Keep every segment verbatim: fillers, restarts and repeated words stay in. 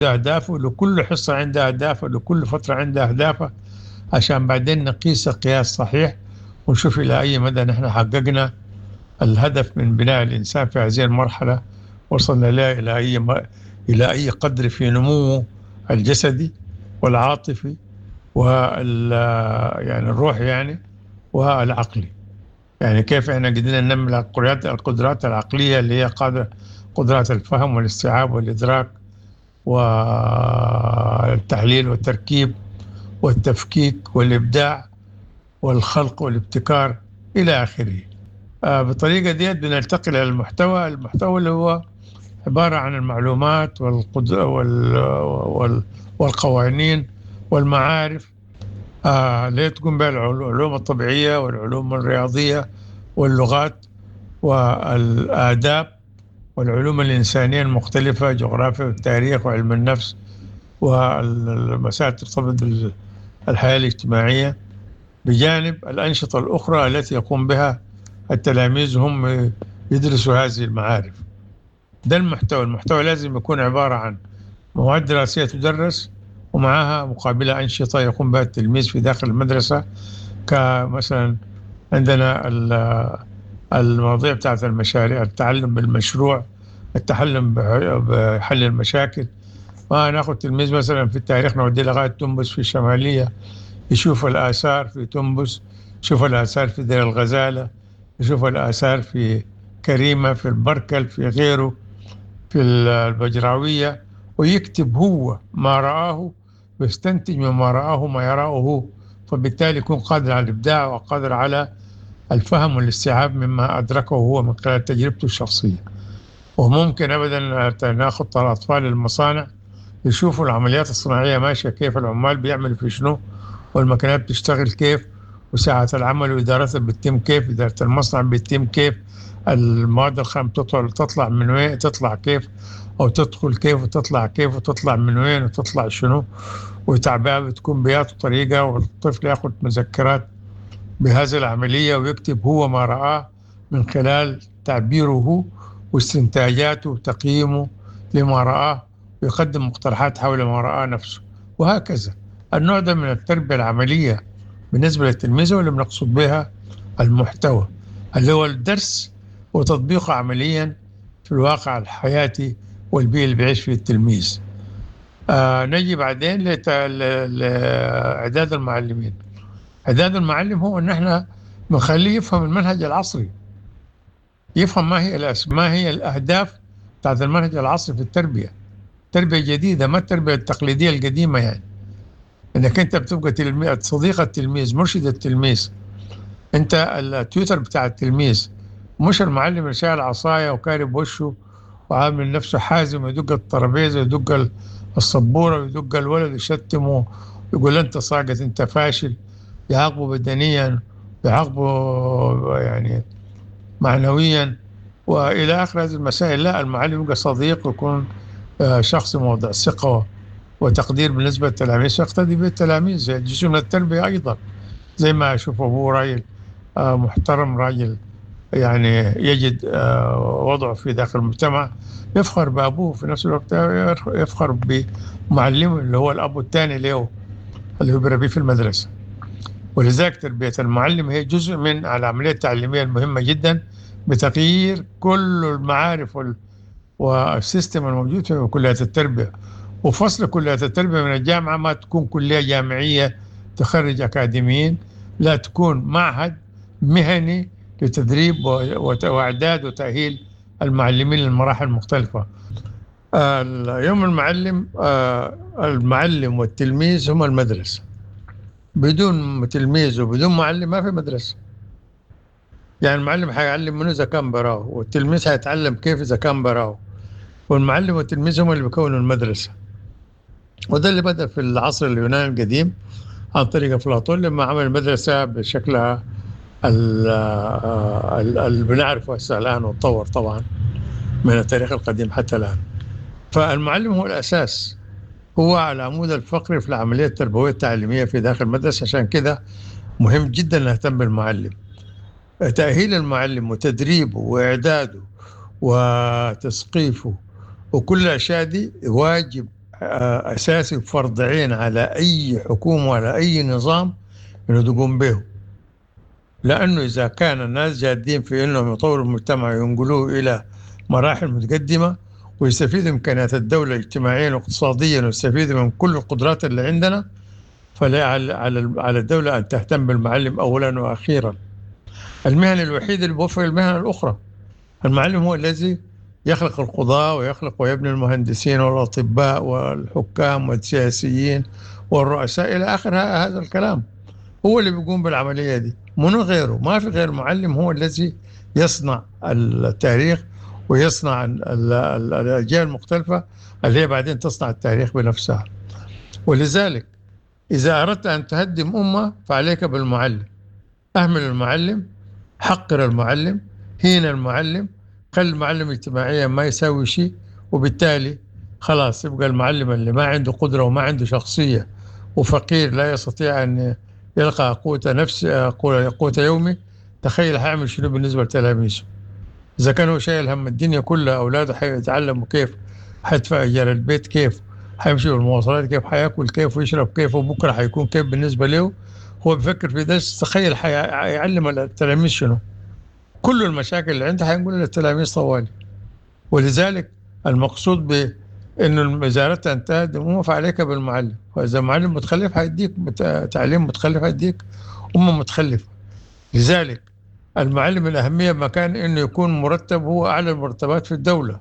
أهدافه، لكل حصة عندها أهدافها، لكل فترة عندها أهدافها، عشان بعدين نقيس قياس صحيح ونشوف إلى أي مدى نحن حققنا الهدف من بناء الإنسان في هذه المرحلة، وصلنا له إلى أي م... إلى أي قدر في نموه الجسدي والعاطفي وال يعني الروح يعني والعقلي. يعني كيف احنا قدرنا ننمي القدرات القدرات العقلية اللي هي قادرة قدرات الفهم والاستيعاب والإدراك والتحليل والتركيب والتفكيك والإبداع والخلق والابتكار إلى آخره. آه بالطريقة دي بننتقل إلى المحتوى المحتوى اللي هو عبارة عن المعلومات والقد... وال... وال... والقوانين والمعارف آه اللي تقوم بها العلوم الطبيعية والعلوم الرياضية واللغات والآداب والعلوم الإنسانية المختلفة، جغرافيا والتاريخ وعلم النفس والمسائل ترتبط بالحياة الاجتماعية، بجانب الأنشطة الأخرى التي يقوم بها التلاميذ هم يدرسوا هذه المعارف. ده المحتوى. المحتوى لازم يكون عبارة عن مواد دراسية تدرس ومعها مقابلة أنشطة يقوم بها التلميذ في داخل المدرسة، كمثلا عندنا المواضيع بتاعت المشاريع، التعلم بالمشروع، التعلم بحل المشاكل. وناخذ تلميذ مثلا في التاريخ نوديه لغاية تونس في الشمالية، يشوف الآثار في تونس، يشوف الآثار في دير الغزالة، يشوف الآثار في كريمة، في البركل، في غيره، في البجراوية، ويكتب هو ما رآه ويستنتج مما رآه ما يراه هو، فبالتالي يكون قادر على الإبداع وقادر على الفهم والاستيعاب مما أدركه هو من خلال تجربته الشخصية. وممكن أبدا ناخذ الأطفال المصانع يشوفوا العمليات الصناعية ماشية كيف، العمال بيعملوا في شنو، والمكنات بتشتغل كيف، وساعة العمل وإدارتها بتتم كيف، إدارة المصنع بتتم كيف، المواد الخام تطلع من وين، تطلع كيف، أو تدخل كيف وتطلع كيف، وتطلع من وين وتطلع شنو، وتعبئة بتكون بياته طريقة، والطفل ياخذ مذكرات بهذه العملية ويكتب هو ما رآه من خلال تعبيره واستنتاجاته وتقييمه لما رآه، ويقدم مقترحات حول ما رآه نفسه، وهكذا. النوع ده من التربية العملية بالنسبة للتلميذ واللي بنقصد بها المحتوى، اللي هو الدرس وتطبيقه عمليا في الواقع الحياتي والبيئة اللي بيعيش فيه التلميذ. آه نجي بعدين لإعداد المعلمين. إعداد المعلم هو إن إحنا بنخليه يفهم المنهج العصري، يفهم ما هي الأس... ما هي الأهداف بتاعت المنهج العصري في التربية، تربية جديدة، ما التربية التقليدية القديمة. يعني إنك أنت بتبقى تلميذ، صديق التلميذ، مرشد التلميذ، أنت التويتر بتاع التلميذ، مش المعلم اللي شايل عصاية وكارب وشه وعامل نفسه حازم ويدق الترابيزة ويدق السبورة ويدق الولد يشتمه يقول أنت ساقط، أنت فاشل، يعاقبه بدنيا، يعاقبه يعني معنويا وإلى آخر هذه المسائل. لا، المعلم يبقى صديق ويكون شخص موضع ثقة وتقدير بالنسبة للتلاميذ، يقتدي به التلاميذ، جزء من التربية أيضا. زي ما أشوف أبوه راجل محترم، راجل يعني يجد وضعه في داخل المجتمع، يفخر بأبوه، في نفس الوقت يفخر بمعلمه اللي هو الأب الثاني له اللي هو بيربيه في المدرسة. ولذلك تربية المعلم هي جزء من العملية التعليمية المهمة جدا بتغيير كل المعارف وال... والسيستم الموجود في كليات التربية. وفصل كليات التربية من الجامعة ما تكون كلية جامعية تخرج أكاديميين، لا، تكون معهد مهني لتدريب وإعداد وتأهيل المعلمين للمراحل المختلفة. يوم المعلم، المعلم والتلميذ هم المدرسة. بدون تلميذ وبدون معلم ما في مدرسة. يعني المعلم هيعلم منه إذا كان براه، والتلميذ هيتعلم كيف إذا كان براه، والمعلم والتلميذ هم اللي بيكونوا المدرسة. وده اللي بدأ في العصر اليوناني القديم عن طريق أفلاطون لما عمل المدرسة بشكلها اللي بنعرفه هسه الآن، وتطور طبعا من التاريخ القديم حتى الآن. فالمعلم هو الأساس، هو العمود الفقري في العملية التربوية التعليمية في داخل المدرسة. عشان كده مهم جدا نهتم بالمعلم، تأهيل المعلم وتدريبه وإعداده وتثقيفه، وكل الأشياء دي واجب أساسي وفرض عين على أي حكومة ولا أي نظام إنه تقوم به، لأنه إذا كان الناس جادين في إنهم يطوروا المجتمع وينقلوه إلى مراحل متقدمة ويستفيد من إمكانيات الدولة اجتماعيا واقتصاديا ويستفيد من كل القدرات اللي عندنا، فلا على على الدولة أن تهتم بالمعلم أولا وأخيرا. المهن الوحيدة اللي بوفر المهن الأخرى. المعلم هو الذي يخلق القضاة ويخلق ويبني المهندسين والأطباء والحكام والسياسيين والرؤساء إلى آخر هذا الكلام. هو اللي بيقوم بالعملية دي، منو غيره. ما في غير المعلم هو الذي يصنع التاريخ ويصنع الأجيال المختلفة اللي هي بعدين تصنع التاريخ بنفسها. ولذلك إذا أردت أن تهدم أمة فعليك بالمعلم. أهمل المعلم، حقر المعلم، هين المعلم، خلي المعلم اجتماعيا ما يسوي شيء، وبالتالي خلاص يبقى المعلم اللي ما عنده قدرة وما عنده شخصية وفقير لا يستطيع أن يلقى قوة نفس قوة يومي. تخيل حيعمل شنو بالنسبة لتلاميذه؟ إذا كان هو شايل هم الدنيا كلها، أولاده حيتعلموا كيف، حيدفع إيجار البيت كيف، حيمشي بالمواصلات كيف، حياكل كيف ويشرب كيف، وبكرة حيكون كيف بالنسبة له. هو بفكر في ده. تخيل حيعلم التلاميذ شنو؟ كل المشاكل اللي عنده حينقول للتلاميذ طوالي. ولذلك المقصود بأنه إذا أردت أن تهدم فعليك بالمعلم. وإذا معلم متخلف حيديك تعليم متخلف، حيديك أمة متخلفة. لذلك المعلم الأهمية مكان إنه يكون مرتب، هو أعلى المرتبات في الدولة.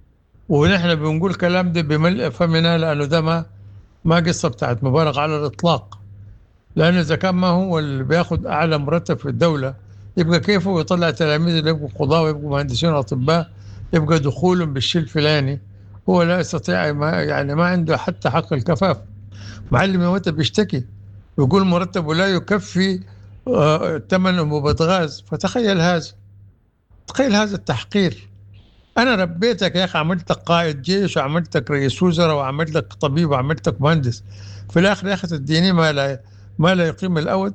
ونحن بنقول كلام ده بملء فمنا، لأنه ده ما ما قصة بتاعت مبالغ على الإطلاق. لأن إذا كان ما هو اللي بياخد أعلى مرتب في الدولة، يبقى كيفه يطلع تلاميذ اللي يبقوا قضاة ويبقوا مهندسين وأطباء، يبقى دخولهم بالشيء الفلاني. هو لا يستطيع، ما يعني ما عنده حتى حق الكفاف. معلم يومتى بيشتكي ويقول مرتبه لا يكفي ثمن أنبوبة غاز. فتخيل هذا، تخيل هذا التحقير. أنا ربيتك يا أخي، عملتك قائد جيش وعملتك رئيس وزراء وعملتك طبيب وعملتك مهندس، في الآخر يا أخي تديني ما لا ما لا يقيم الأود.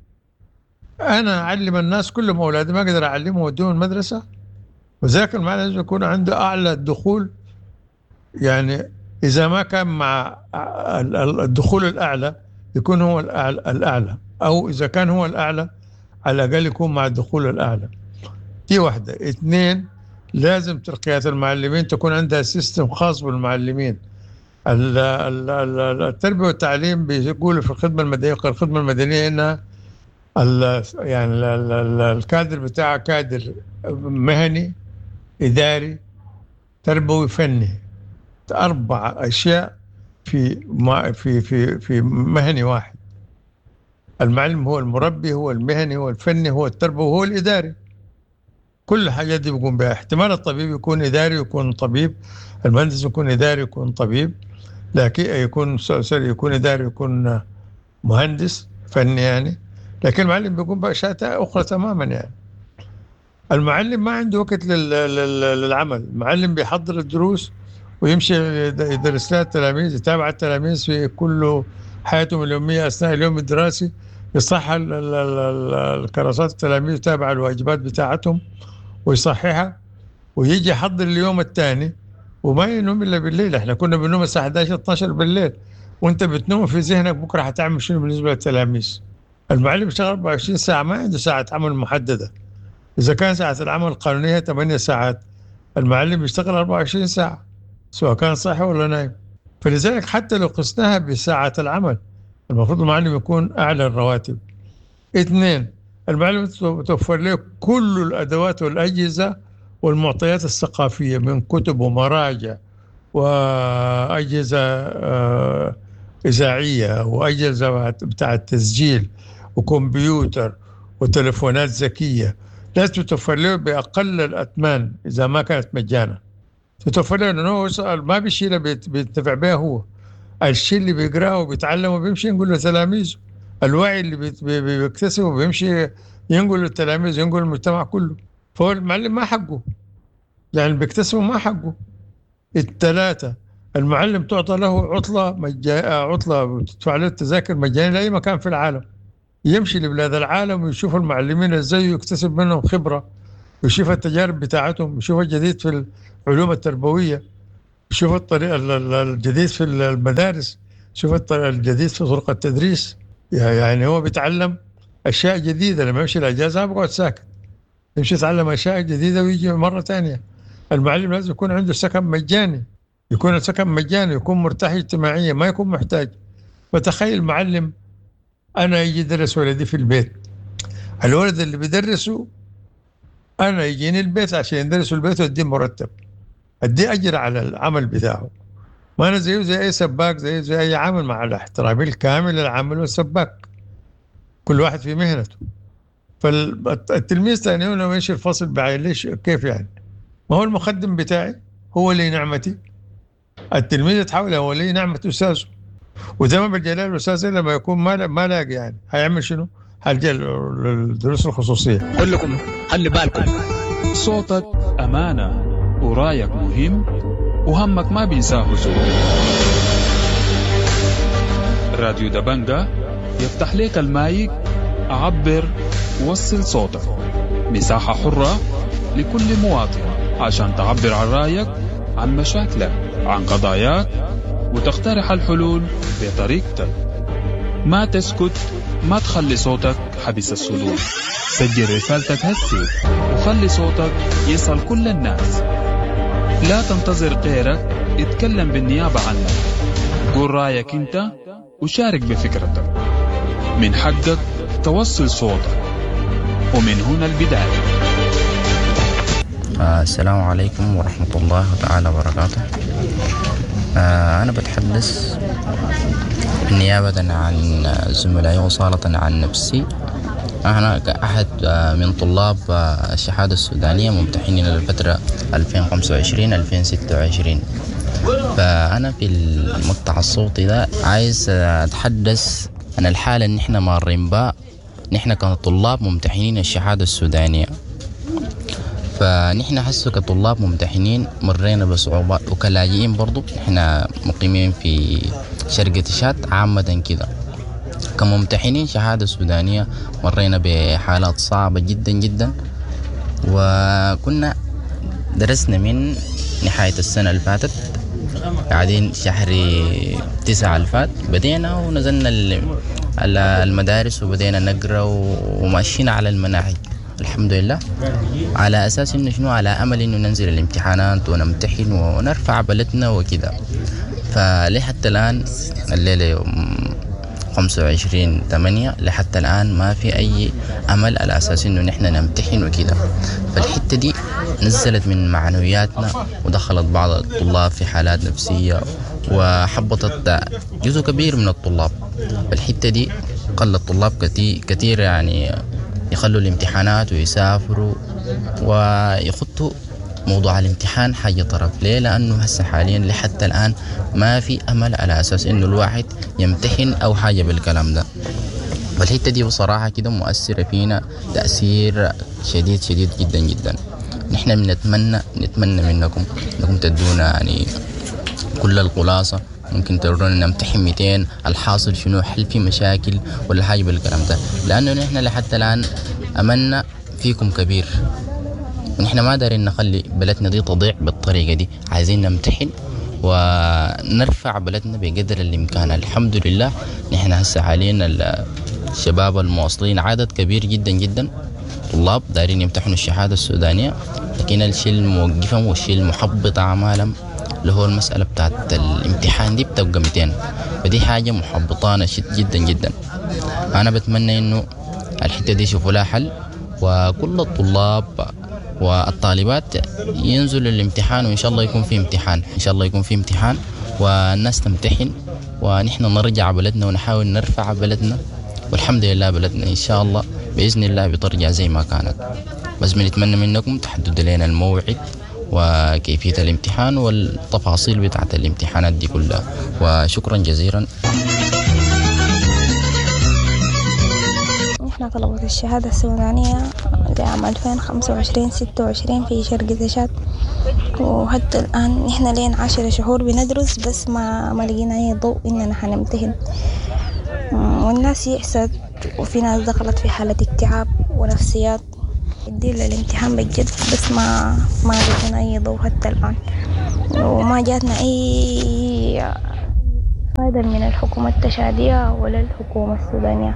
أنا أعلم الناس كلهم أولادي، ما أقدر أعلمهم ودون المدرسة. وذاك المعنى لازم يكون عنده أعلى الدخول. يعني إذا ما كان مع الدخول الأعلى يكون هو الأعلى، أو إذا كان هو الأعلى على الأقل يكون مع الدخول الأعلى. دي واحدة. اثنين، لازم ترقيات المعلمين تكون عندها سيستم خاص بالمعلمين. التربية والتعليم بيقولوا في الخدمة المدنية الخدمة المدنية إنها يعني الكادر بتاعها كادر مهني، إداري، تربوي، فني. أربع أشياء في في في في مهني واحد. المعلم هو المربي، هو المهني، هو الفني، هو التربوي، هو الإداري. كل الحاجات دي بيقوم بها. احتمال الطبيب يكون إداري ويكون طبيب، المهندس يكون إداري ويكون طبيب، لكن يكون سوري يكون إداري ويكون مهندس فني يعني. لكن المعلم بيقوم بأشياء أخرى تماما يعني. المعلم ما عنده وقت للعمل. المعلم بيحضر الدروس ويمشي يدرس لها التلاميذ، يتابع التلاميذ في كل حياتهم اليومية أثناء اليوم الدراسي، يصحح الكراسات التلاميذ، يتابع الواجبات بتاعتهم ويصححها، ويجي يحضر اليوم الثاني وما ينوم إلا بالليل. احنا كنا بننوم الساعة إحدى عشر اثنا عشر بالليل، وانت بتنوم في ذهنك بكرة هتعمل شنو بالنسبة للتلاميذ. المعلم بيشتغل أربعة وعشرين ساعة، ما عنده ساعة عمل محددة. إذا كان ساعة العمل القانونية ثمانية ساعات، المعلم بيشتغل أربعة وعشرين ساعة سواء كان صاحي ولا نايم. فلذلك حتى لو قسناها بساعة العمل، المفروض المعلم يكون أعلى الرواتب. اثنين، المعلم توفر له كل الأدوات والأجهزة والمعطيات الثقافية من كتب ومراجع وأجهزة إذاعية وأجهزة بتاع التسجيل وكمبيوتر وتلفونات ذكية. لازم تتوفر له بأقل الأثمان إذا ما كانت مجانا. تتوفر له أنه هو ما بيشيله بينتفع بها، هو الشيء اللي بيقرأه وبيتعلمه بيمشي نقول له تلاميذه. الوعي اللي بيكتسبه بيمشي ينقل للتلاميذ، ينقل للمجتمع كله. فهو المعلم ما حقه، يعني بيكتسبه ما حقه. الثلاثة، المعلم تعطى له عطلة مجا... عطلة تدفع له التذاكر مجانية لأي مكان في العالم، يمشي لبلاد العالم ويشوف المعلمين ازاي يكتسب منهم خبرة، ويشوف التجارب بتاعتهم، ويشوف الجديد في العلوم التربوية. شوف الطريقة الجديد في المدارس، شوف الطريقة الجديد في طرق التدريس. يعني هو بيتعلم أشياء جديدة، لما يمشي الأجازة بقعد ساكت، يمشي يتعلم أشياء جديدة ويجي مرة ثانية. المعلم لازم يكون عنده سكن مجاني، يكون السكن مجاني، يكون مرتاح اجتماعيا، ما يكون محتاج. فتخيل معلم أنا يجي يدرس ولدي في البيت، الولد اللي بيدرسه أنا يجيني البيت عشان يدرسه البيت وأديه مرتب، أديه أجر على العمل بتاعه. ما أنا زيه زي أي سباك، زي زي أي عامل، مع الاحترام الكامل للعامل والسباك، كل واحد في مهنته. فالتلميذ ثاني هو لما يمشي الفصل بعين ليش كيف يعني؟ ما هو المخدم بتاعي هو اللي نعمتي، التلميذ يتحول هو اللي نعمة أستاذه. وزي ما بالجلال الأستاذ لما يكون ما ما لاقي يعني هيعمل شنو؟ هلجأ للدروس الخصوصية. كلكم خلي بالكم، صوتك أمانة ورايك مهم وهمك ما بينساه زول. راديو دبنجة يفتح لك المايك، عبر وصل صوتك، مساحة حرة لكل مواطن عشان تعبر عن رايك، عن مشاكلك، عن قضاياك، وتقترح الحلول بطريقتك. ما تسكت، ما تخلي صوتك حبس الصدور. سجل رسالتك هسي وخلي صوتك يصل كل الناس. لا تنتظر غيرك اتكلم بالنيابة عنك، قول رأيك انت وشارك بفكرتك. من حقك توصل صوتك، ومن هنا البداية. آه السلام عليكم ورحمة الله تعالى وبركاته. آه أنا بتحدث نيابة عن زملائي وصالة عن نفسي. أنا كأحد من طلاب الشهادة السودانية ممتحنين للفترة ألفين وخمسة وعشرين ألفين وستة وعشرين. فأنا في المقطع الصوتي ده عايز أتحدث عن الحالة اللي نحن مارين بها نحن كطلاب ممتحنين الشهادة السودانية. فنحن حسوا كطلاب ممتحنين مرينا بصعوبات، وكلاجئين برضو نحن مقيمين في شرقة تشاد عامة كده. كممتحنين شهادة سودانية مرينا بحالات صعبة جدا جدا، وكنا درسنا من نهاية السنة اللي فاتت، قاعدين شهر تسعة الفات بدينا ونزلنا على المدارس وبدينا نقرأ وماشينا على المناهج الحمد لله، على أساس إنه شنو، على أمل إنه ننزل الامتحانات ونمتحن ونرفع بلدنا وكذا. فلحتى الآن الليلة يوم خمسة وعشرين ثمانية لحتى الآن ما في أي أمل على أساس إنه نحن نمتحن وكذا. فالحتة دي نزلت من معنوياتنا ودخلت بعض الطلاب في حالات نفسية وحبطت جزء كبير من الطلاب. فالحتة دي قل الطلاب كتير, كتير يعني يخلوا الامتحانات ويسافروا ويخطوا موضوع الامتحان حاجة طرف. ليه؟ لأنه هسه حاليا لحتى الآن ما في أمل على أساس إنه الواحد يمتحن أو حاجة بالكلام ده. فالحتة دي بصراحة كده مؤثرة فينا تأثير شديد شديد جدا جدا. نحن بنتمنى نتمنى منكم أنكم تدونا يعني كل الخلاصة، ممكن ترونا نمتحن مئتين، الحاصل شنو، هل في مشاكل ولا حاجة بالكلام ده، لأنه نحن لحتى الآن أملنا فيكم كبير، ونحن ما دارين نخلي بلدنا دي تضيع بالطريقة دي. عايزين نمتحن ونرفع بلدنا بقدر الإمكان. الحمد لله نحن هسه حاليا الشباب المواصلين عدد كبير جدا جدا طلاب دارين يمتحنوا الشهادة السودانية، لكن الشيء الموقفهم والشيء المحبط أعمالهم اللي هو المسألة بتاعت الامتحان دي بتبقى مئتين. فدي حاجة محبطانة جدا جدا. أنا بتمنى إنه الحتة دي يشوفوا لها حل، وكل الطلاب والطالبات ينزلوا الامتحان، وإن شاء الله يكون في امتحان، إن شاء الله يكون في امتحان والناس تمتحن ونحن نرجع بلدنا ونحاول نرفع بلدنا. والحمد لله بلدنا إن شاء الله بإذن الله بترجع زي ما كانت. بس بنتمنى منكم تحددوا لنا الموعد وكيفية الامتحان والتفاصيل بتاعت الامتحانات دي كلها، وشكرا جزيلا. نحن طلبة الشهادة السودانية لعام ألفين وخمسة وعشرين ستة وعشرين في شرق تشاد، وحتى الآن نحن لين عشر شهور بندرس بس ما ما لقينا أي ضوء إننا حنمتحن. والناس يأست، وفي ناس دخلت في حالة اكتئاب ونفسيات يدي للامتحان بجد، بس ما ما لقينا أي ضوء حتى الآن. وما جاتنا أي فائدة من الحكومة التشادية ولا الحكومة السودانية.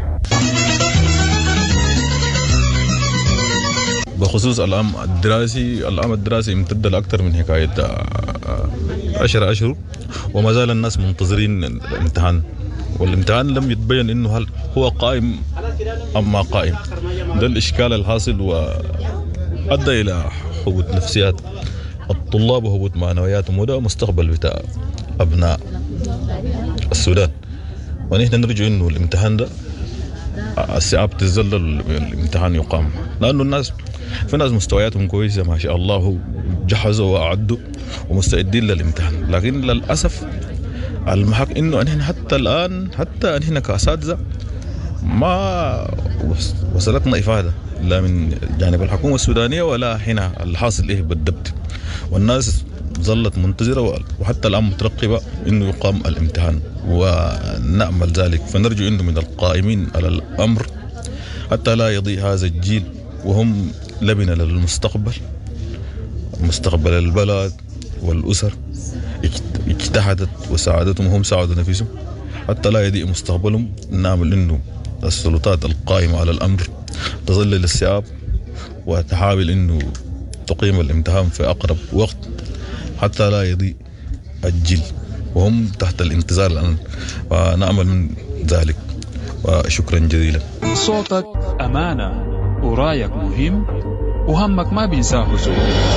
بخصوص العام الدراسي، العام الدراسي امتد لأكثر من حكاية عشرة أشهر وما زال الناس منتظرين الامتحان، والامتحان لم يتبين إنه هل هو قائم أم ما قائم. ده الإشكال الحاصل وأدى إلى هبوط نفسيات الطلاب وهبوط معنوياتهم، وده مستقبل بتاع أبناء السودان. ونحن نرجو إنه الامتحان ده الصعاب تزلل الامتحان يقام، لأنه الناس في ناس مستوياتهم كويسة ما شاء الله جهزوا وأعدوا ومستعدين للامتحان، لكن للأسف المحق إنه نحن حتى الآن حتى نحن كأساتذة ما وصلتنا إفادة لا من جانب الحكومة السودانية ولا هنا الحاصل إيه بالضبط، والناس ظلت منتظرة وحتى الآن مترقبة إنه يقام الامتحان ونأمل ذلك. فنرجو إنه من القائمين على الأمر حتى لا يضيع هذا الجيل وهم لبنة للمستقبل، مستقبل البلد والأسر اجتهدت وساعدتهم وهم ساعدوا نفسهم، حتى لا يضيع مستقبلهم. نعمل إنه السلطات القائمة على الأمر تظلل الصعاب وتحاول إنه تقيم الامتحان في أقرب وقت حتى لا يضيع الجيل وهم تحت الانتظار الآن، ونأمل من ذلك. وشكرا جزيلا. صوتك أمانة ورايك مهم وهمك ما بينساه زول.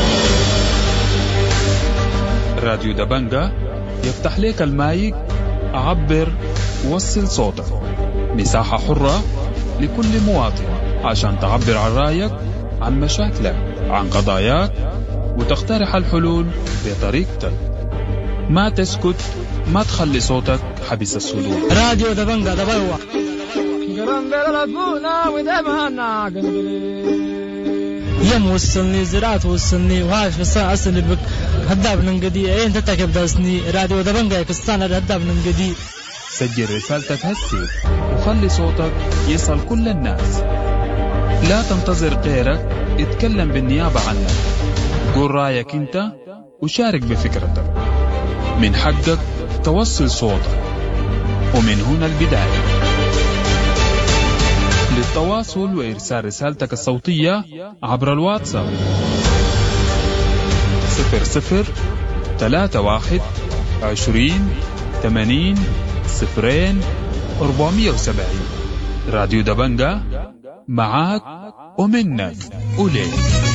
راديو دبنجة يفتح لك المايك، عبر وصل صوتك. مساحة حرة لكل مواطن عشان تعبر عن رايك، عن مشاكلك، عن قضاياك، وتقترح الحلول بطريقتك. ما تسكت، ما تخلي صوتك حبس الصدور. راديو دبنجة دبوا يم وصلني زراعة وصلني وهاش في الساعة أصلي بك هداب ننقدي أين تتكب داسني. راديو دبنجة كستان هداب ننقدي. سجل رسالتك هسي وخلي صوتك يصل كل الناس. لا تنتظر غيرك اتكلم بالنيابة عنك. قول رأيك انت وشارك بفكرتك. من حقك توصل صوتك، ومن هنا البداية. للتواصل وإرسال رسالتك الصوتية عبر الواتساب صفر صفر ثلاثة واحد عشرين ثمانين صفرين أربعمية وسبعين. راديو دبنجة معاك ومنك وليك.